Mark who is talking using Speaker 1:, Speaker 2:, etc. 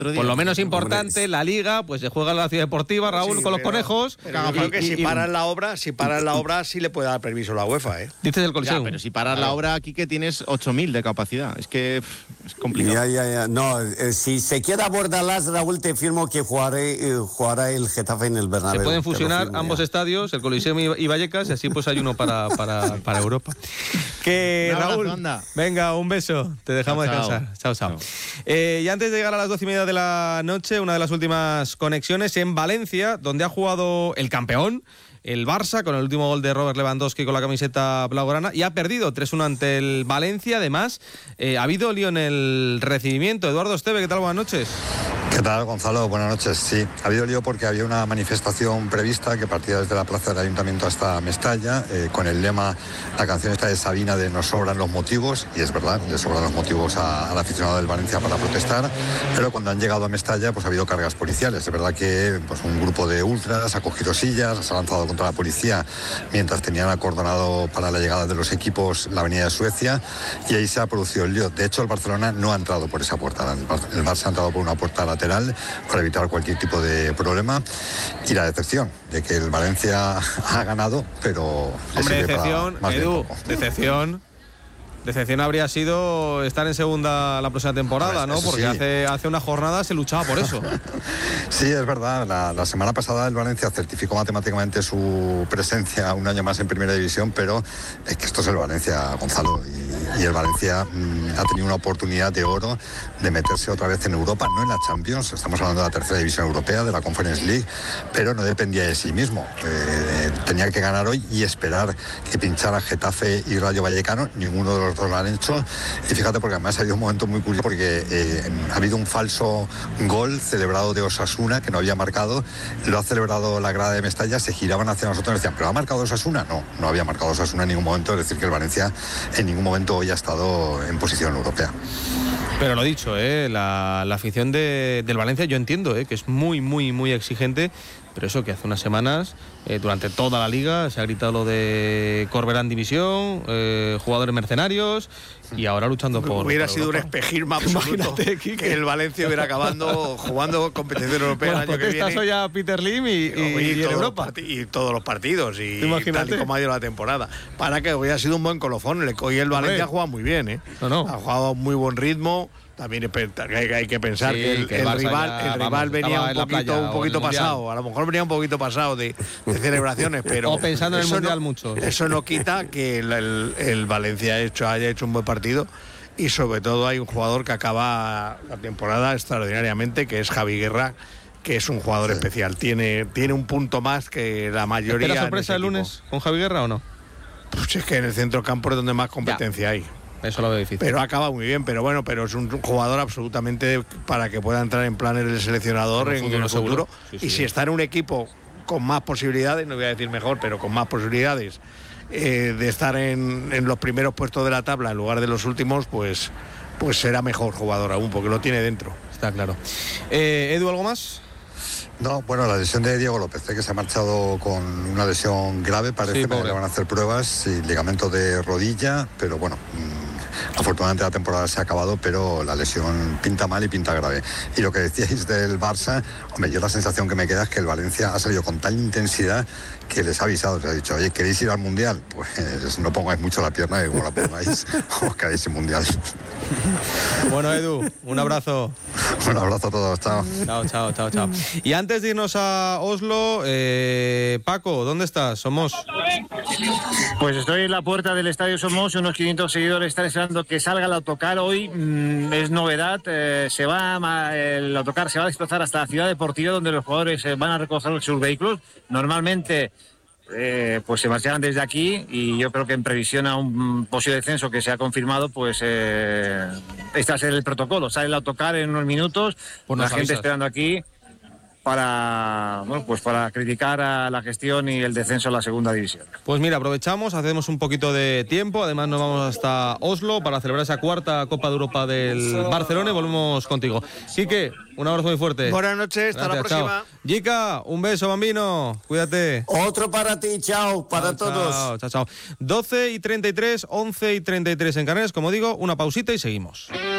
Speaker 1: Por lo menos importante, la Liga, pues se juega en la Ciudad Deportiva, Raúl,
Speaker 2: sí,
Speaker 1: con los conejos.
Speaker 2: Pero yo creo que si paran la obra, sí le puede dar permiso la UEFA, ¿eh?
Speaker 1: Dices el Coliseum.
Speaker 3: Pero si paras la obra aquí que tienes 8.000 de capacidad, es que es complicado.
Speaker 4: Ya. No, si se quiere abordarlas, Raúl, te firmo que jugará el Getafe en el Bernabéu.
Speaker 1: Se pueden fusionar ambos estadios, el Coliseum y Vallecas, y así pues hay uno para Europa. Que Raúl, venga, un beso, te dejamos descansar. Chao. Y antes de llegar a las 12:30 de la noche, una de las últimas conexiones en Valencia, donde ha jugado el campeón, el Barça, con el último gol de Robert Lewandowski con la camiseta blaugrana, y ha perdido 3-1 ante el Valencia. Además, ha habido lío en el recibimiento. Eduardo Esteve, ¿qué tal? Buenas noches.
Speaker 5: ¿Qué tal, Gonzalo? Buenas noches. Sí, ha habido lío porque había una manifestación prevista que partía desde la plaza del Ayuntamiento hasta Mestalla, con el lema, la canción esta de Sabina de "Nos sobran los motivos", y es verdad, le sobran los motivos al aficionado del Valencia para protestar, pero cuando han llegado a Mestalla pues ha habido cargas policiales. Es verdad que pues un grupo de ultras ha cogido sillas, se ha lanzado contra la policía mientras tenían acordonado para la llegada de los equipos la avenida de Suecia, y ahí se ha producido el lío. De hecho, el Barcelona no ha entrado por esa puerta, el Barça ha entrado por una puerta lateral para evitar cualquier tipo de problema, y la decepción de que el Valencia ha ganado, pero...
Speaker 1: Hombre, decepción, Edu, decepción habría sido estar en segunda la próxima temporada, ¿no? Porque sí. hace una jornada se luchaba por eso.
Speaker 5: Sí, es verdad. La semana pasada el Valencia certificó matemáticamente su presencia un año más en Primera División, pero es que esto es el Valencia, Gonzalo, y el Valencia ha tenido una oportunidad de oro de meterse otra vez en Europa, no en la Champions, estamos hablando de la Tercera División Europea, de la Conference League, pero no dependía de sí mismo. Tenía que ganar hoy y esperar que pinchara Getafe y Rayo Vallecano. Ninguno de los dos lo han hecho, y fíjate, porque además ha habido un momento muy curioso, porque ha habido un falso gol celebrado de Osasuna que no había marcado, lo ha celebrado la grada de Mestalla, se giraban hacia nosotros y decían, ¿pero ha marcado Osasuna? No había marcado Osasuna en ningún momento, es decir, que el Valencia en ningún momento hoy ha estado en posición europea.
Speaker 1: Pero lo dicho, la afición del Valencia, yo entiendo que es muy exigente, pero eso que hace unas semanas, durante toda la liga, se ha gritado lo de Corberán División, jugadores mercenarios, y ahora luchando por...
Speaker 2: Hubiera sido un espejismo absoluto que el Valencia hubiera acabando jugando competición europea el año que viene.
Speaker 1: Hoy a Peter Lim y en Europa.
Speaker 2: Y todos los partidos, y tal y como ha ido la temporada. Para que hubiera sido un buen colofón. Hoy el Valencia ha jugado muy bien,
Speaker 1: No.
Speaker 2: Ha jugado a muy buen ritmo. También hay que pensar que el rival venía un poquito pasado. A lo mejor venía un poquito pasado de celebraciones, pero...
Speaker 1: O pensando en el Mundial mucho.
Speaker 2: Eso no quita que el Valencia haya hecho un buen partido, y sobre todo hay un jugador que acaba la temporada extraordinariamente, que es Javi Guerra, que es un jugador especial. Tiene un punto más que la mayoría.
Speaker 1: ¿Espera sorpresa el lunes con Javi Guerra o no?
Speaker 2: Pues es que en el centro campo es donde más competencia hay.
Speaker 1: Eso lo veo difícil.
Speaker 2: Pero acaba muy bien, pero es un jugador absolutamente para que pueda entrar en planes del seleccionador en el futuro. Sí. Y si está en un equipo con más posibilidades, no voy a decir mejor, pero con más posibilidades de estar en los primeros puestos de la tabla en lugar de los últimos, pues será mejor jugador aún, porque lo tiene dentro.
Speaker 1: Está claro. Edu, ¿algo más?
Speaker 5: No, bueno, la lesión de Diego López, que se ha marchado con una lesión grave, parece que le van a hacer pruebas, y ligamento de rodilla, pero bueno, afortunadamente la temporada se ha acabado, pero la lesión pinta mal y pinta grave. Y lo que decíais del Barça, hombre, yo la sensación que me queda es que el Valencia ha salido con tal intensidad que les ha avisado, les ha dicho, oye, ¿queréis ir al Mundial? Pues no pongáis mucho la pierna, y como la pongáis, os quedáis sin Mundial.
Speaker 1: Bueno, Edu, un abrazo.
Speaker 5: Un abrazo a todos, chao.
Speaker 1: Chao. Y antes de irnos a Oslo, Paco, ¿dónde estás? Somos.
Speaker 6: Pues estoy en la puerta del Estadio Somos, unos 500 seguidores están esperando que salga el autocar. Hoy es novedad, el autocar se va a desplazar hasta la Ciudad Deportiva, donde los jugadores van a recoger sus vehículos. Normalmente pues se marcharán desde aquí, y yo creo que en previsión a un posible descenso que se ha confirmado, pues este va a ser el protocolo. Sale el autocar en unos minutos, la gente esperando aquí para criticar a la gestión y el descenso a la segunda división.
Speaker 1: Pues mira, aprovechamos, hacemos un poquito de tiempo, además nos vamos hasta Oslo para celebrar esa cuarta Copa de Europa del Barcelona, y volvemos contigo. Quique, un abrazo muy fuerte.
Speaker 2: Buenas noches, hasta la próxima.
Speaker 1: Chao. Jica, un beso, bambino, cuídate.
Speaker 4: Otro para ti, chao, para todos.
Speaker 1: Chao. 12:33, 11:33 en Canarias, como digo, una pausita y seguimos.